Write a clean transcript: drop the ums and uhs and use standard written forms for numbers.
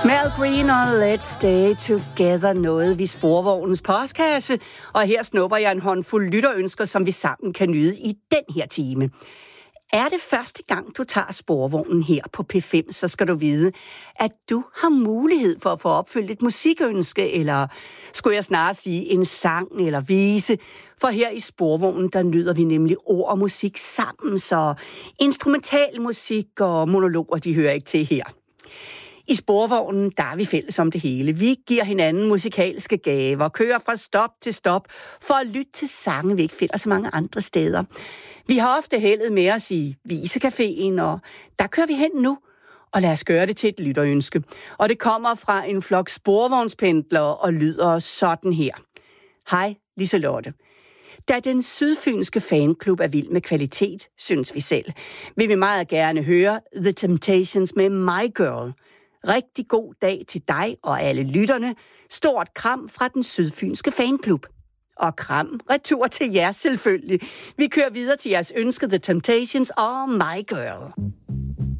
Mal Green og Let's Stay Together nåede vi Sporvognens postkasse, og her snupper jeg en håndfuld lytterønsker, som vi sammen kan nyde i den her time. Er det første gang, du tager Sporvognen her på P5, så skal du vide, at du har mulighed for at få opfyldt et musikønske, eller skulle jeg snarere sige en sang eller vise. For her i Sporvognen, der nyder vi nemlig ord og musik sammen, så instrumental musik og monologer, de hører ikke til her. I Sporvognen, der er vi fælles om det hele. Vi giver hinanden musikalske gaver, kører fra stop til stop for at lytte til sange, vi ikke finder så mange andre steder. Vi har ofte heldet med os i Visecaféen, og der kører vi hen nu. Og lad os gøre det til et lytterønske. Og det kommer fra en flok sporvognspendlere og lyder sådan her. Hej, Liselotte. Da den sydfynske fanklub er vild med kvalitet, synes vi selv, vil vi meget gerne høre The Temptations med My Girl. Rigtig god dag til dig og alle lytterne. Stort kram fra den sydfynske fanklub. Og kram retur til jer selvfølgelig. Vi kører videre til jeres ønske The Temptations og My Girl.